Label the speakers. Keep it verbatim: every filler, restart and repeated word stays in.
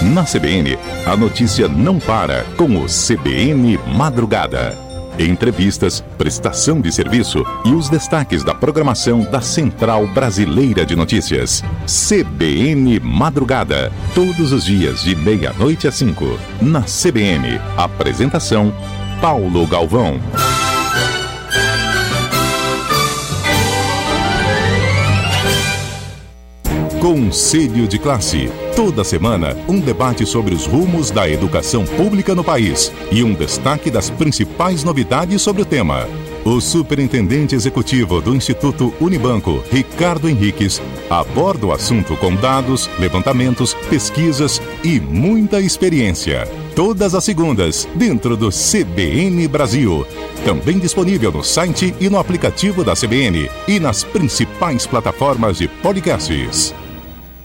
Speaker 1: Na C B N, a notícia não para com o C B N Madrugada. Entrevistas, prestação de serviço e os destaques da programação da Central Brasileira de Notícias. C B N Madrugada. Todos os dias de meia-noite às cinco. Na C B N. Apresentação: Paulo Galvão. Conselho de Classe. Toda semana, um debate sobre os rumos da educação pública no país e um destaque das principais novidades sobre o tema. O superintendente executivo do Instituto Unibanco, Ricardo Henriques, aborda o assunto com dados, levantamentos, pesquisas e muita experiência. Todas as segundas, dentro do C B N Brasil. Também disponível no site e no aplicativo da C B N e nas principais plataformas de podcasts.